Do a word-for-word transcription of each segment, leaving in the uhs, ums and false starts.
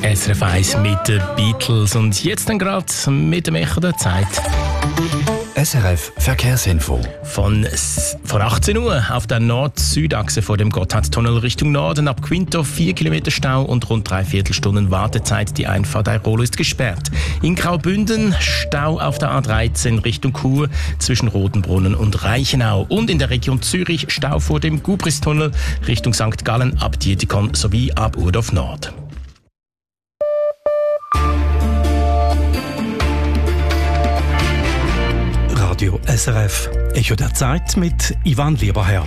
S R F eins mit den Beatles und jetzt dann gerade mit dem Echo der Zeit. S R F Verkehrsinfo. Von vor achtzehn Uhr auf der Nord-Süd-Achse vor dem Gotthardtunnel Richtung Norden ab Quinto vier Kilometer Stau und rund drei Viertelstunden Wartezeit. Die Einfahrt Airolo ist gesperrt. In Graubünden Stau auf der A dreizehn Richtung Chur zwischen Rotenbrunnen und Reichenau. Und in der Region Zürich Stau vor dem Gubristunnel Richtung Sankt Gallen ab Dietikon sowie ab Urdorf Nord. Radio S R F, Echo der Zeit mit Ivan Lieberherr.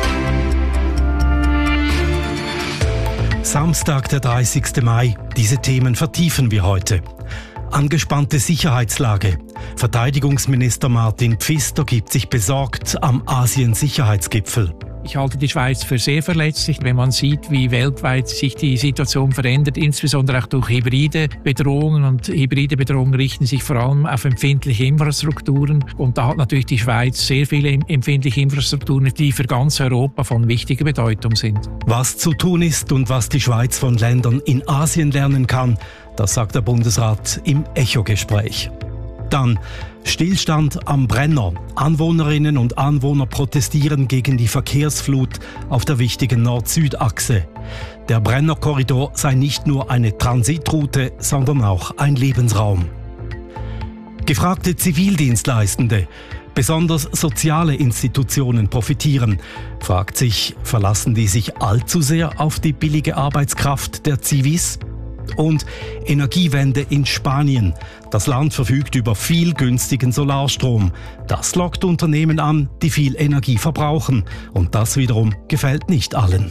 Samstag, der dreißigsten Mai. Diese Themen vertiefen wir heute. Angespannte Sicherheitslage. Verteidigungsminister Martin Pfister gibt sich besorgt am Asien-Sicherheitsgipfel. Ich halte die Schweiz für sehr verletzlich, wenn man sieht, wie weltweit sich die Situation verändert, insbesondere auch durch hybride Bedrohungen. Und hybride Bedrohungen richten sich vor allem auf empfindliche Infrastrukturen. Und da hat natürlich die Schweiz sehr viele empfindliche Infrastrukturen, die für ganz Europa von wichtiger Bedeutung sind. Was zu tun ist und was die Schweiz von Ländern in Asien lernen kann, das sagt der Bundesrat im Echo-Gespräch. Dann Stillstand am Brenner. Anwohnerinnen und Anwohner protestieren gegen die Verkehrsflut auf der wichtigen Nord-Süd-Achse. Der Brenner-Korridor sei nicht nur eine Transitroute, sondern auch ein Lebensraum. Gefragte Zivildienstleistende. Besonders soziale Institutionen profitieren. Fragt sich, verlassen die sich allzu sehr auf die billige Arbeitskraft der Zivis? Und Energiewende in Spanien. Das Land verfügt über viel günstigen Solarstrom. Das lockt Unternehmen an, die viel Energie verbrauchen. Und das wiederum gefällt nicht allen.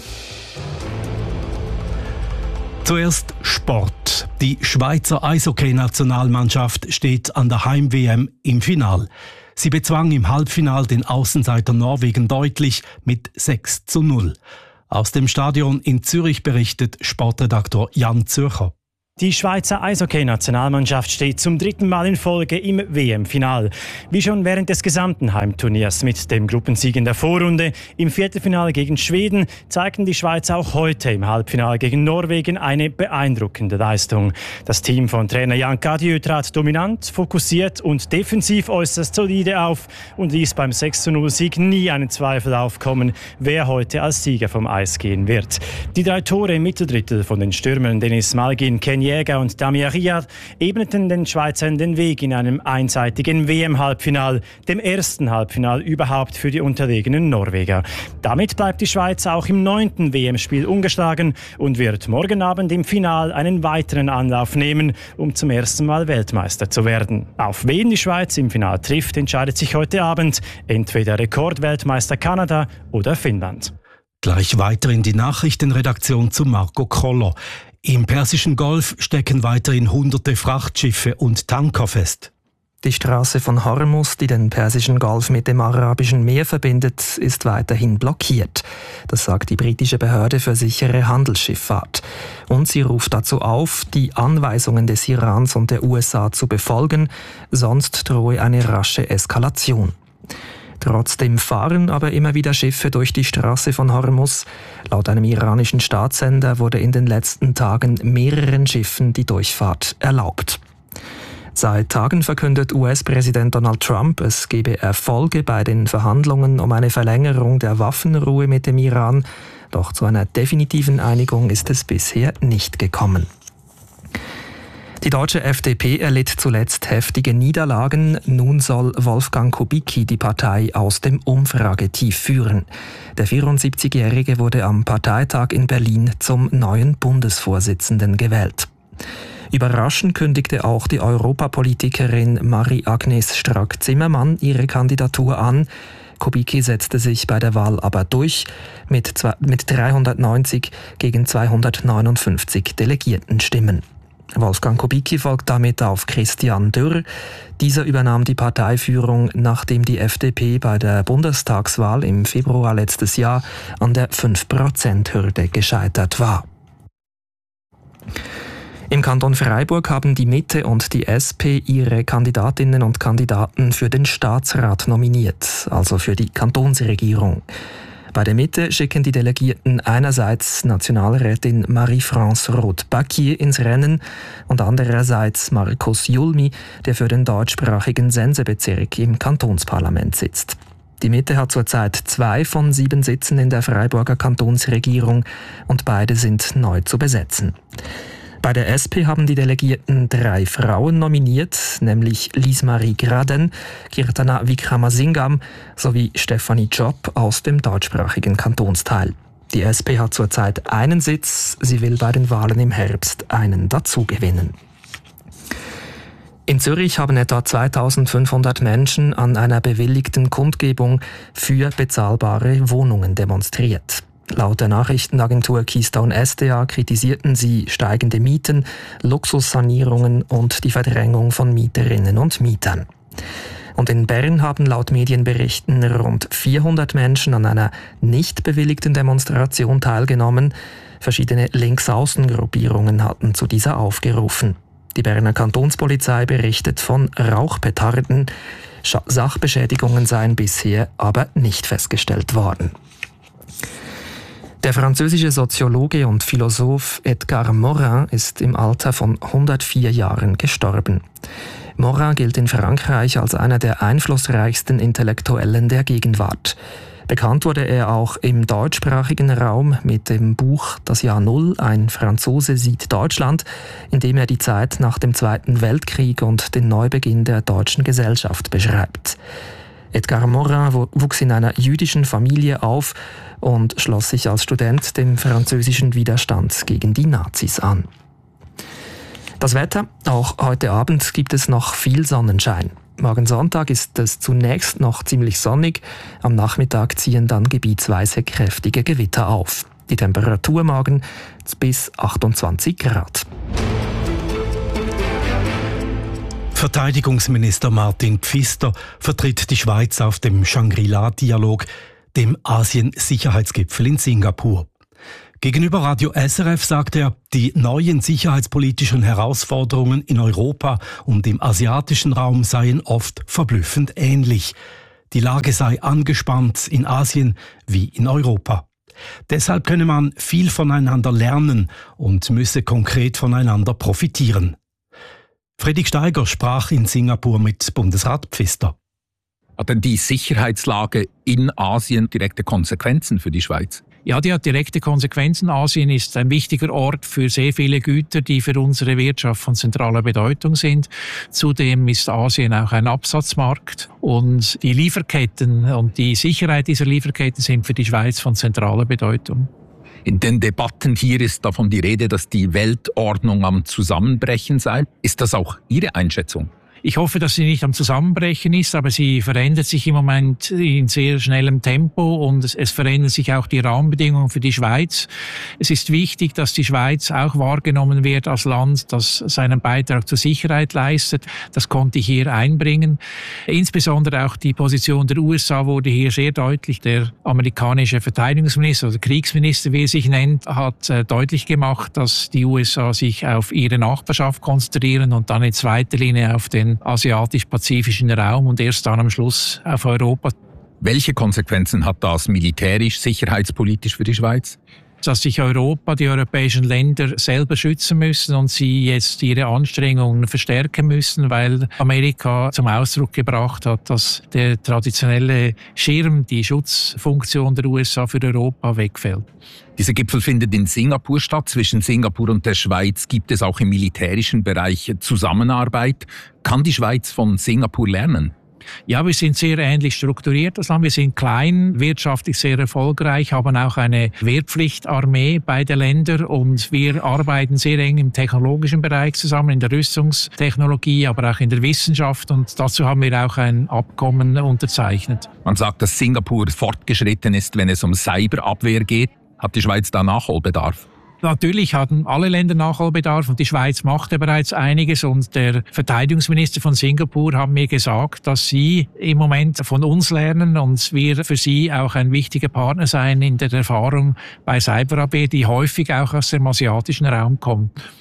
Zuerst Sport. Die Schweizer Eishockey-Nationalmannschaft steht an der Heim-W M im Final. Sie bezwang im Halbfinal den Außenseiter Norwegen deutlich mit sechs zu null. Aus dem Stadion in Zürich berichtet Sportredaktor Jan Zürcher. Die Schweizer Eishockey-Nationalmannschaft steht zum dritten Mal in Folge im W M-Final. Wie schon während des gesamten Heimturniers mit dem Gruppensieg in der Vorrunde im Viertelfinale gegen Schweden zeigten die Schweizer auch heute im Halbfinale gegen Norwegen eine beeindruckende Leistung. Das Team von Trainer Jan Cadieux trat dominant, fokussiert und defensiv äußerst solide auf und ließ beim sechs zu null Sieg nie einen Zweifel aufkommen, wer heute als Sieger vom Eis gehen wird. Die drei Tore im Mitteldrittel von den Stürmern Dennis Malgin, Ken Jäger und Damir Riyad ebneten den Schweizern den Weg in einem einseitigen W M-Halbfinal, dem ersten Halbfinal überhaupt für die unterlegenen Norweger. Damit bleibt die Schweiz auch im neunten W M-Spiel ungeschlagen und wird morgen Abend im Final einen weiteren Anlauf nehmen, um zum ersten Mal Weltmeister zu werden. Auf wen die Schweiz im Final trifft, entscheidet sich heute Abend entweder Rekordweltmeister Kanada oder Finnland. Gleich weiter in die Nachrichtenredaktion zu Marco Kroller. Im Persischen Golf stecken weiterhin hunderte Frachtschiffe und Tanker fest. Die Straße von Hormuz, die den Persischen Golf mit dem Arabischen Meer verbindet, ist weiterhin blockiert. Das sagt die britische Behörde für sichere Handelsschifffahrt. Und sie ruft dazu auf, die Anweisungen des Irans und der U S A zu befolgen, sonst drohe eine rasche Eskalation. Trotzdem fahren aber immer wieder Schiffe durch die Straße von Hormuz. Laut einem iranischen Staatssender wurde in den letzten Tagen mehreren Schiffen die Durchfahrt erlaubt. Seit Tagen verkündet U S-Präsident Donald Trump, es gebe Erfolge bei den Verhandlungen um eine Verlängerung der Waffenruhe mit dem Iran. Doch zu einer definitiven Einigung ist es bisher nicht gekommen. Die deutsche F D P erlitt zuletzt heftige Niederlagen. Nun soll Wolfgang Kubicki die Partei aus dem Umfragetief führen. Der vierundsiebzigjährige wurde am Parteitag in Berlin zum neuen Bundesvorsitzenden gewählt. Überraschend kündigte auch die Europapolitikerin Marie-Agnes Strack-Zimmermann ihre Kandidatur an. Kubicki setzte sich bei der Wahl aber durch mit dreihundertneunzig gegen zweihundertneunundfünfzig Delegiertenstimmen. Wolfgang Kubicki folgt damit auf Christian Dürr. Dieser übernahm die Parteiführung, nachdem die F D P bei der Bundestagswahl im Februar letztes Jahr an der fünf Prozent Hürde gescheitert war. Im Kanton Freiburg haben die Mitte und die S P ihre Kandidatinnen und Kandidaten für den Staatsrat nominiert, also für die Kantonsregierung. bei der Mitte schicken die Delegierten einerseits Nationalrätin Marie-France Roth-Baquier ins Rennen und andererseits Markus Julmi, der für den deutschsprachigen Sensebezirk im Kantonsparlament sitzt. Die Mitte hat zurzeit zwei von sieben Sitzen in der Freiburger Kantonsregierung und beide sind neu zu besetzen. Bei der S P haben die Delegierten drei Frauen nominiert, nämlich Lise-Marie Graden, Kirtana Wickramasingam sowie Stefanie Job aus dem deutschsprachigen Kantonsteil. Die S P hat zurzeit einen Sitz, sie will bei den Wahlen im Herbst einen dazugewinnen. In Zürich haben etwa zweitausendfünfhundert Menschen an einer bewilligten Kundgebung für bezahlbare Wohnungen demonstriert. Laut der Nachrichtenagentur Keystone S D A kritisierten sie steigende Mieten, Luxussanierungen und die Verdrängung von Mieterinnen und Mietern. Und in Bern haben laut Medienberichten rund vierhundert Menschen an einer nicht bewilligten Demonstration teilgenommen. Verschiedene Linksaußengruppierungen hatten zu dieser aufgerufen. Die Berner Kantonspolizei berichtet von Rauchpetarden. Sachbeschädigungen seien bisher aber nicht festgestellt worden. Der französische Soziologe und Philosoph Edgar Morin ist im Alter von hundertvier Jahren gestorben. Morin gilt in Frankreich als einer der einflussreichsten Intellektuellen der Gegenwart. Bekannt wurde er auch im deutschsprachigen Raum mit dem Buch Das Jahr Null, ein Franzose sieht Deutschland, in dem er die Zeit nach dem Zweiten Weltkrieg und den Neubeginn der deutschen Gesellschaft beschreibt. Edgar Morin wuchs in einer jüdischen Familie auf und schloss sich als Student dem französischen Widerstand gegen die Nazis an. Das Wetter: Auch heute Abend gibt es noch viel Sonnenschein. Morgen Sonntag ist es zunächst noch ziemlich sonnig, am Nachmittag ziehen dann gebietsweise kräftige Gewitter auf. Die Temperatur morgen bis achtundzwanzig Grad. Verteidigungsminister Martin Pfister vertritt die Schweiz auf dem Shangri-La-Dialog, dem Asien-Sicherheitsgipfel in Singapur. Gegenüber Radio S R F sagt er, die neuen sicherheitspolitischen Herausforderungen in Europa und im asiatischen Raum seien oft verblüffend ähnlich. Die Lage sei angespannt in Asien wie in Europa. Deshalb könne man viel voneinander lernen und müsse konkret voneinander profitieren. Fredrik Steiger sprach in Singapur mit Bundesrat Pfister. Hat denn die Sicherheitslage in Asien direkte Konsequenzen für die Schweiz? Ja, die hat direkte Konsequenzen. Asien ist ein wichtiger Ort für sehr viele Güter, die für unsere Wirtschaft von zentraler Bedeutung sind. Zudem ist Asien auch ein Absatzmarkt. Und die Lieferketten und die Sicherheit dieser Lieferketten sind für die Schweiz von zentraler Bedeutung. In den Debatten hier ist davon die Rede, dass die Weltordnung am Zusammenbrechen sei. Ist das auch Ihre Einschätzung? Ich hoffe, dass sie nicht am Zusammenbrechen ist, aber sie verändert sich im Moment in sehr schnellem Tempo und es, es verändern sich auch die Rahmenbedingungen für die Schweiz. Es ist wichtig, dass die Schweiz auch wahrgenommen wird als Land, das seinen Beitrag zur Sicherheit leistet. Das konnte ich hier einbringen. Insbesondere auch die Position der U S A wurde hier sehr deutlich. Der amerikanische Verteidigungsminister oder Kriegsminister, wie er sich nennt, hat äh, deutlich gemacht, dass die U S A sich auf ihre Nachbarschaft konzentrieren und dann in zweiter Linie auf den asiatisch-pazifischen Raum und erst dann am Schluss auf Europa. Welche Konsequenzen hat das militärisch, sicherheitspolitisch für die Schweiz? Dass sich Europa, die europäischen Länder selber schützen müssen und sie jetzt ihre Anstrengungen verstärken müssen, weil Amerika zum Ausdruck gebracht hat, dass der traditionelle Schirm, die Schutzfunktion der U S A für Europa wegfällt. Dieser Gipfel findet in Singapur statt. Zwischen Singapur und der Schweiz gibt es auch im militärischen Bereich Zusammenarbeit. Kann die Schweiz von Singapur lernen? Ja, wir sind sehr ähnlich strukturiert. Das Land. Wir sind klein, wirtschaftlich sehr erfolgreich, haben auch eine Wehrpflichtarmee beide Länder und wir arbeiten sehr eng im technologischen Bereich zusammen, in der Rüstungstechnologie, aber auch in der Wissenschaft und dazu haben wir auch ein Abkommen unterzeichnet. Man sagt, dass Singapur fortgeschritten ist, wenn es um Cyberabwehr geht. Hat die Schweiz da Nachholbedarf? Natürlich hatten alle Länder Nachholbedarf und die Schweiz machte bereits einiges und der Verteidigungsminister von Singapur hat mir gesagt, dass sie im Moment von uns lernen und wir für sie auch ein wichtiger Partner sein in der Erfahrung bei Cyberabwehr, die häufig auch aus dem asiatischen Raum kommt.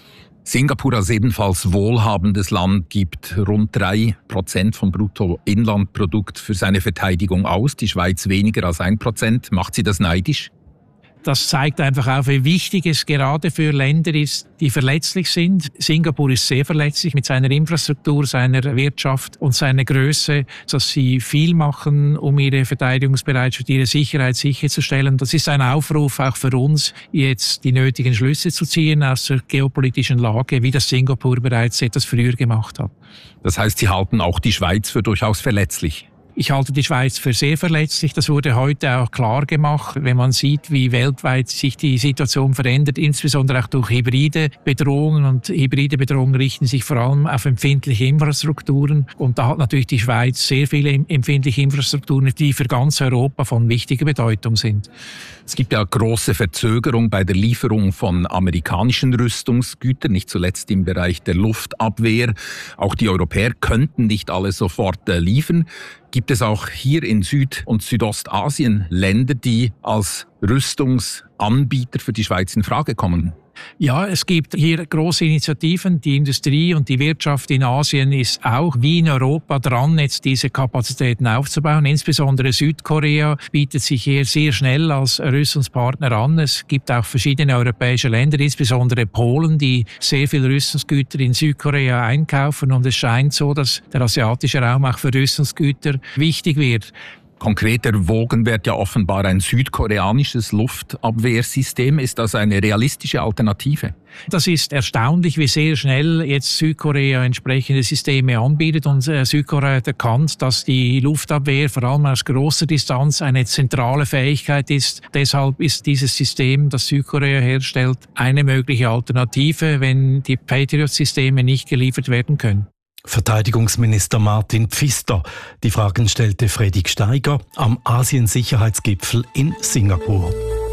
Singapur als ebenfalls wohlhabendes Land gibt rund drei Prozent vom Bruttoinlandprodukt für seine Verteidigung aus, die Schweiz weniger als ein Prozent. Macht Sie das neidisch? Das zeigt einfach auch, wie wichtig es gerade für Länder ist, die verletzlich sind. Singapur ist sehr verletzlich mit seiner Infrastruktur, seiner Wirtschaft und seiner Größe, dass sie viel machen, um ihre Verteidigungsbereitschaft, ihre Sicherheit sicherzustellen. Das ist ein Aufruf auch für uns, jetzt die nötigen Schlüsse zu ziehen aus der geopolitischen Lage, wie das Singapur bereits etwas früher gemacht hat. Das heißt, Sie halten auch die Schweiz für durchaus verletzlich? Ich halte die Schweiz für sehr verletzlich. Das wurde heute auch klar gemacht, wenn man sieht, wie weltweit sich die Situation verändert, insbesondere auch durch hybride Bedrohungen. Und hybride Bedrohungen richten sich vor allem auf empfindliche Infrastrukturen. Und da hat natürlich die Schweiz sehr viele empfindliche Infrastrukturen, die für ganz Europa von wichtiger Bedeutung sind. Es gibt ja große Verzögerung bei der Lieferung von amerikanischen Rüstungsgütern, nicht zuletzt im Bereich der Luftabwehr. Auch die Europäer könnten nicht alle sofort liefern. Gibt es auch hier in Süd- und Südostasien Länder, die als Rüstungsanbieter für die Schweiz in Frage kommen? Ja, es gibt hier große Initiativen. Die Industrie und die Wirtschaft in Asien ist auch wie in Europa dran, jetzt diese Kapazitäten aufzubauen. Insbesondere Südkorea bietet sich hier sehr schnell als Rüstungspartner an. Es gibt auch verschiedene europäische Länder, insbesondere Polen, die sehr viel Rüstungsgüter in Südkorea einkaufen. Und es scheint so, dass der asiatische Raum auch für Rüstungsgüter wichtig wird. Konkret erwogen wird ja offenbar ein südkoreanisches Luftabwehrsystem. Ist das eine realistische Alternative? Das ist erstaunlich, wie sehr schnell jetzt Südkorea entsprechende Systeme anbietet. Und Südkorea hat erkannt, dass die Luftabwehr vor allem aus großer Distanz eine zentrale Fähigkeit ist. Deshalb ist dieses System, das Südkorea herstellt, eine mögliche Alternative, wenn die Patriot-Systeme nicht geliefert werden können. Verteidigungsminister Martin Pfister. Die Fragen stellte Fredrik Steiger am Asien-Sicherheitsgipfel in Singapur.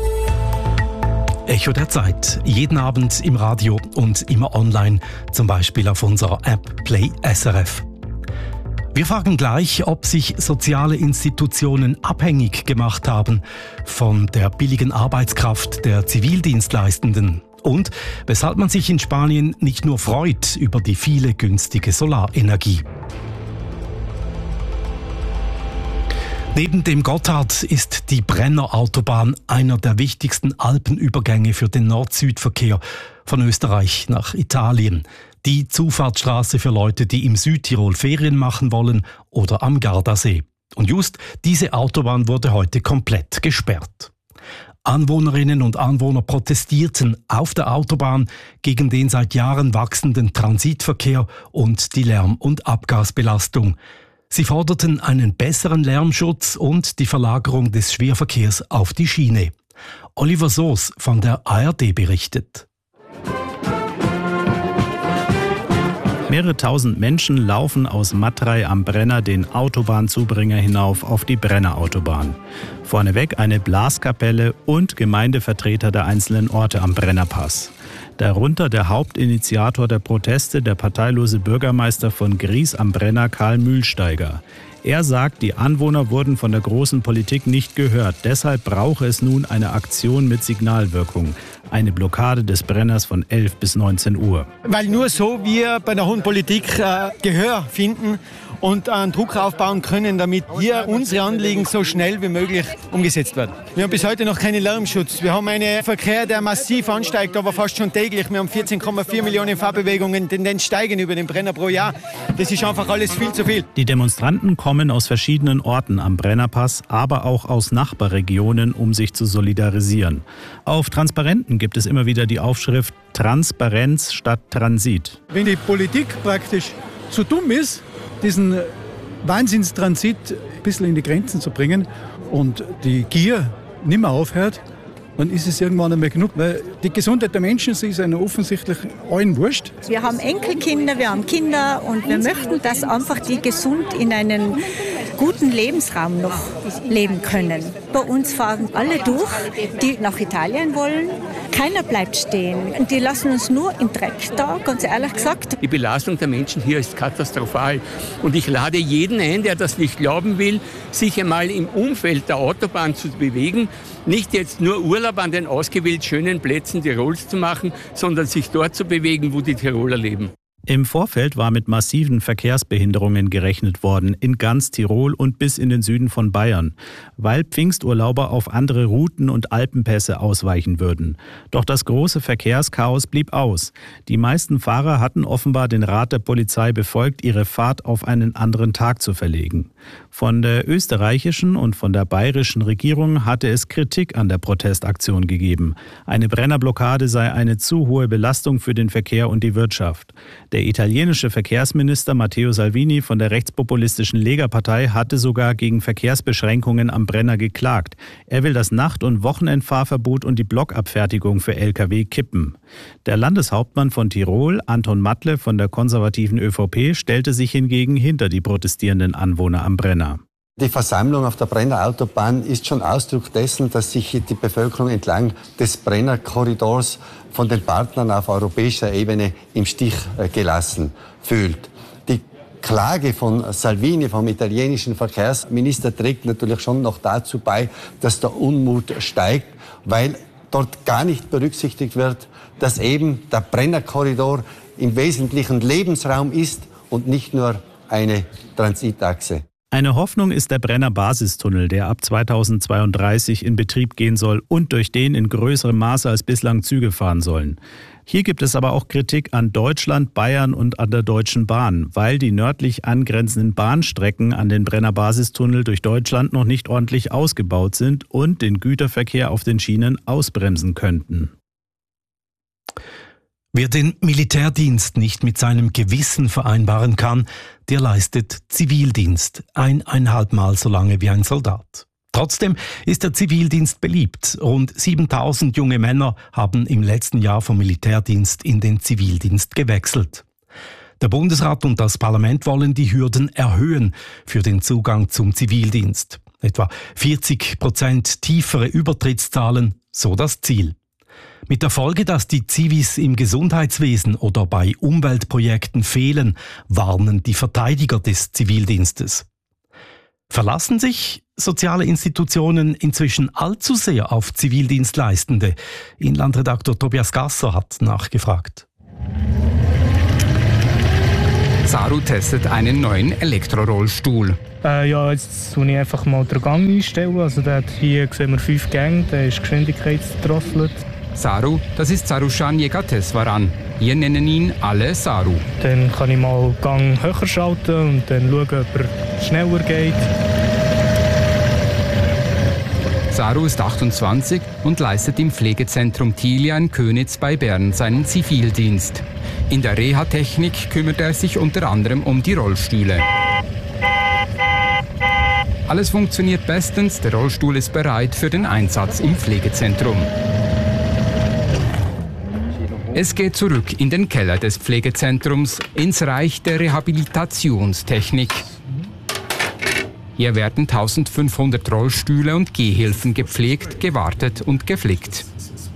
Echo der Zeit. Jeden Abend im Radio und immer online, zum Beispiel auf unserer App Play S R F. Wir fragen gleich, ob sich soziale Institutionen abhängig gemacht haben von der billigen Arbeitskraft der Zivildienstleistenden. Und weshalb man sich in Spanien nicht nur freut über die viele günstige Solarenergie. Neben dem Gotthard ist die Brenner-Autobahn einer der wichtigsten Alpenübergänge für den Nord-Süd-Verkehr von Österreich nach Italien. Die Zufahrtsstraße für Leute, die im Südtirol Ferien machen wollen oder am Gardasee. Und just diese Autobahn wurde heute komplett gesperrt. Anwohnerinnen und Anwohner protestierten auf der Autobahn gegen den seit Jahren wachsenden Transitverkehr und die Lärm- und Abgasbelastung. Sie forderten einen besseren Lärmschutz und die Verlagerung des Schwerverkehrs auf die Schiene. Oliver Soos von der A R D berichtet. Mehrere tausend Menschen laufen aus Matrei am Brenner den Autobahnzubringer hinauf auf die Brennerautobahn. Vorneweg eine Blaskapelle und Gemeindevertreter der einzelnen Orte am Brennerpass. Darunter der Hauptinitiator der Proteste, der parteilose Bürgermeister von Gries am Brenner, Karl Mühlsteiger. Er sagt, die Anwohner wurden von der großen Politik nicht gehört. Deshalb brauche es nun eine Aktion mit Signalwirkung. Eine Blockade des Brenners von elf bis neunzehn Uhr. Weil nur so wir bei der hohen Politik äh, Gehör finden und einen Druck aufbauen können, damit hier unsere Anliegen so schnell wie möglich umgesetzt werden. Wir haben bis heute noch keinen Lärmschutz. Wir haben einen Verkehr, der massiv ansteigt, aber fast schon täglich. Wir haben vierzehn Komma vier Millionen Fahrbewegungen, Tendenz steigen über den Brenner pro Jahr. Das ist einfach alles viel zu viel. Die Demonstranten kommen aus verschiedenen Orten am Brennerpass, aber auch aus Nachbarregionen, um sich zu solidarisieren. Auf Transparenten gibt es immer wieder die Aufschrift Transparenz statt Transit. Wenn die Politik praktisch so dumm ist, diesen Wahnsinnstransit ein bisschen in die Grenzen zu bringen und die Gier nicht mehr aufhört, dann ist es irgendwann einmal genug. Weil die Gesundheit der Menschen ist ihnen offensichtlich allen wurscht. Wir haben Enkelkinder, wir haben Kinder und wir möchten, dass einfach die gesund in einen guten Lebensraum noch leben können. Bei uns fahren alle durch, die nach Italien wollen. Keiner bleibt stehen. Die lassen uns nur im Dreck da, ganz ehrlich gesagt. Die Belastung der Menschen hier ist katastrophal. Und ich lade jeden ein, der das nicht glauben will, sich einmal im Umfeld der Autobahn zu bewegen. Nicht jetzt nur Urlaub an den ausgewählt schönen Plätzen Tirols zu machen, sondern sich dort zu bewegen, wo die Tiroler leben. Im Vorfeld war mit massiven Verkehrsbehinderungen gerechnet worden, in ganz Tirol und bis in den Süden von Bayern, weil Pfingsturlauber auf andere Routen und Alpenpässe ausweichen würden. Doch das große Verkehrschaos blieb aus. Die meisten Fahrer hatten offenbar den Rat der Polizei befolgt, ihre Fahrt auf einen anderen Tag zu verlegen. Von der österreichischen und von der bayerischen Regierung hatte es Kritik an der Protestaktion gegeben. Eine Brennerblockade sei eine zu hohe Belastung für den Verkehr und die Wirtschaft. Der italienische Verkehrsminister Matteo Salvini von der rechtspopulistischen Lega-Partei hatte sogar gegen Verkehrsbeschränkungen am Brenner geklagt. Er will das Nacht- und Wochenendfahrverbot und die Blockabfertigung für L K W kippen. Der Landeshauptmann von Tirol, Anton Matle von der konservativen ÖVP, stellte sich hingegen hinter die protestierenden Anwohner am Brenner. Die Versammlung auf der Brenner Autobahn ist schon Ausdruck dessen, dass sich die Bevölkerung entlang des Brenner Korridors von den Partnern auf europäischer Ebene im Stich gelassen fühlt. Die Klage von Salvini, vom italienischen Verkehrsminister, trägt natürlich schon noch dazu bei, dass der Unmut steigt, weil dort gar nicht berücksichtigt wird, dass eben der Brenner Korridor im Wesentlichen Lebensraum ist und nicht nur eine Transitachse. Eine Hoffnung ist der Brenner Basistunnel, der ab zweitausendzweiunddreißig in Betrieb gehen soll und durch den in größerem Maße als bislang Züge fahren sollen. Hier gibt es aber auch Kritik an Deutschland, Bayern und an der Deutschen Bahn, weil die nördlich angrenzenden Bahnstrecken an den Brenner Basistunnel durch Deutschland noch nicht ordentlich ausgebaut sind und den Güterverkehr auf den Schienen ausbremsen könnten. Wer den Militärdienst nicht mit seinem Gewissen vereinbaren kann, der leistet Zivildienst, eineinhalb Mal so lange wie ein Soldat. Trotzdem ist der Zivildienst beliebt. Rund siebentausend junge Männer haben im letzten Jahr vom Militärdienst in den Zivildienst gewechselt. Der Bundesrat und das Parlament wollen die Hürden erhöhen für den Zugang zum Zivildienst. Etwa vierzig Prozent tiefere Übertrittszahlen, so das Ziel. Mit der Folge, dass die Zivis im Gesundheitswesen oder bei Umweltprojekten fehlen, warnen die Verteidiger des Zivildienstes. Verlassen sich soziale Institutionen inzwischen allzu sehr auf Zivildienstleistende? Inlandredaktor Tobias Gasser hat nachgefragt. Saru testet einen neuen Elektrorollstuhl. Äh, ja, jetzt tue ich einfach mal den Gang einstellen. Also der hat hier sehen wir fünf Gänge, der ist geschwindigkeitsdrosselt. Saru, das ist Sarushan Yegateswaran. Wir nennen ihn alle Saru. Dann kann ich mal den Gang höher schalten und dann schauen, ob er schneller geht. Saru ist achtundzwanzig und leistet im Pflegezentrum Tilia in Könitz bei Bern seinen Zivildienst. In der Reha-Technik kümmert er sich unter anderem um die Rollstühle. Alles funktioniert bestens, der Rollstuhl ist bereit für den Einsatz im Pflegezentrum. Es geht zurück in den Keller des Pflegezentrums, ins Reich der Rehabilitationstechnik. Hier werden eintausendfünfhundert Rollstühle und Gehhilfen gepflegt, gewartet und geflickt.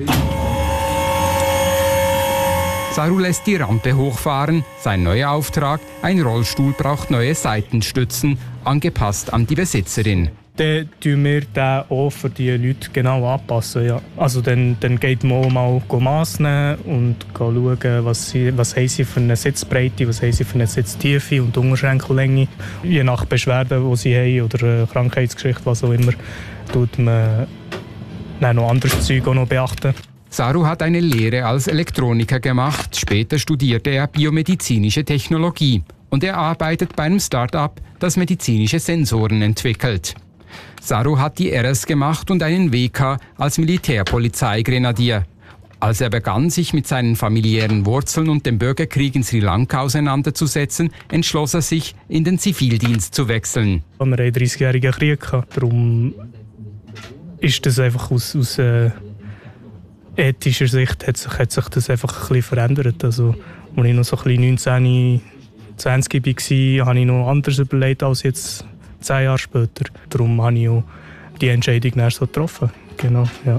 Saru lässt die Rampe hochfahren. Sein neuer Auftrag: ein Rollstuhl braucht neue Seitenstützen, angepasst an die Besitzerin. Dann tun wir den auch für die Leute genau anpassen. Ja. Also dann, dann geht man auch mal Mass nehmen und schauen, was, sie, was haben sie für eine Sitzbreite, was haben sie für eine Sitztiefe und Unterschenkellänge. Je nach Beschwerden, die sie haben oder Krankheitsgeschichte, was auch immer, tut man dann noch anderes Zeug auch noch beachten. Saru hat eine Lehre als Elektroniker gemacht. Später studierte er biomedizinische Technologie. Und er arbeitet bei einem Start-up, das medizinische Sensoren entwickelt. Saru hat die R S gemacht und einen W K als Militärpolizeigrenadier. Als er begann, sich mit seinen familiären Wurzeln und dem Bürgerkrieg in Sri Lanka auseinanderzusetzen, entschloss er sich, in den Zivildienst zu wechseln. Wir hatten einen dreißigjährigen Krieg, darum ist das einfach aus, aus äh, ethischer Sicht hat sich, hat sich das einfach ein bisschen verändert. Also, als ich noch so ein bisschen neunzehn, zwanzig war, habe ich noch anders überlegt als jetzt zehn Jahre später. Darum habe ich auch die Entscheidung so getroffen. Genau, ja.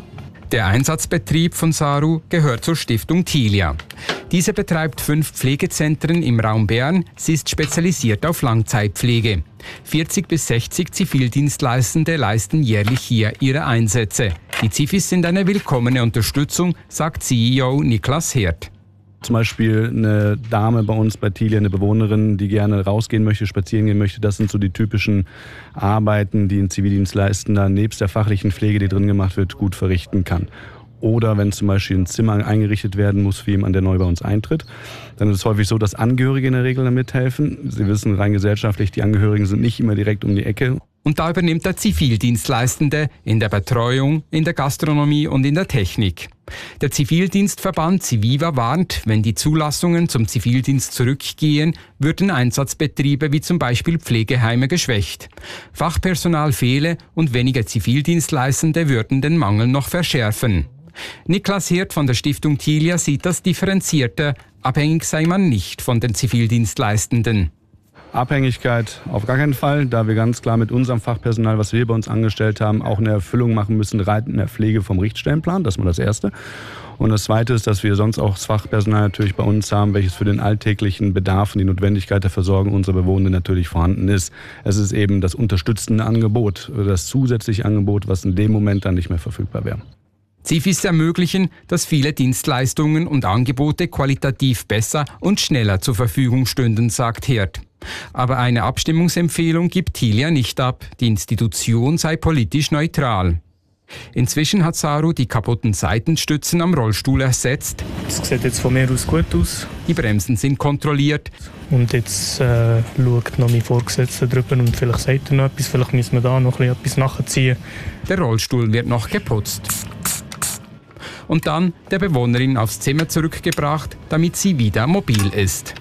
Der Einsatzbetrieb von Saru gehört zur Stiftung Tilia. Diese betreibt fünf Pflegezentren im Raum Bern. Sie ist spezialisiert auf Langzeitpflege. vierzig bis sechzig Zivildienstleistende leisten jährlich hier ihre Einsätze. Die Zifis sind eine willkommene Unterstützung, sagt C E O Niklas Herd. Zum Beispiel eine Dame bei uns bei Tilia, eine Bewohnerin, die gerne rausgehen möchte, spazieren gehen möchte. Das sind so die typischen Arbeiten, die ein Zivildienstleistender nebst der fachlichen Pflege, die drin gemacht wird, gut verrichten kann. Oder wenn zum Beispiel ein Zimmer eingerichtet werden muss für jemanden, der neu bei uns eintritt, dann ist es häufig so, dass Angehörige in der Regel da mithelfen. Sie wissen rein gesellschaftlich, die Angehörigen sind nicht immer direkt um die Ecke. Und da übernimmt der Zivildienstleistende in der Betreuung, in der Gastronomie und in der Technik. Der Zivildienstverband Civiva warnt, wenn die Zulassungen zum Zivildienst zurückgehen, würden Einsatzbetriebe wie zum Beispiel Pflegeheime geschwächt. Fachpersonal fehle und weniger Zivildienstleistende würden den Mangel noch verschärfen. Niklas Hirt von der Stiftung Tilia sieht das differenzierter. Abhängig sei man nicht von den Zivildienstleistenden. Abhängigkeit auf gar keinen Fall, da wir ganz klar mit unserem Fachpersonal, was wir bei uns angestellt haben, auch eine Erfüllung machen müssen, rein in der Pflege vom Richtstellenplan. Das ist mal das Erste. Und das Zweite ist, dass wir sonst auch das Fachpersonal natürlich bei uns haben, welches für den alltäglichen Bedarf und die Notwendigkeit der Versorgung unserer Bewohner natürlich vorhanden ist. Es ist eben das unterstützende Angebot, das zusätzliche Angebot, was in dem Moment dann nicht mehr verfügbar wäre. Zifis ermöglichen, dass viele Dienstleistungen und Angebote qualitativ besser und schneller zur Verfügung stünden, sagt Herd. Aber eine Abstimmungsempfehlung gibt Tilia nicht ab. Die Institution sei politisch neutral. Inzwischen hat Saru die kaputten Seitenstützen am Rollstuhl ersetzt. Das sieht jetzt von mir aus gut aus. Die Bremsen sind kontrolliert. Und jetzt äh, schaut noch mein Vorgesetzter drüber und vielleicht sagt er noch etwas. Vielleicht müssen wir da noch etwas nachziehen. Der Rollstuhl wird noch geputzt. Und dann der Bewohnerin aufs Zimmer zurückgebracht, damit sie wieder mobil ist.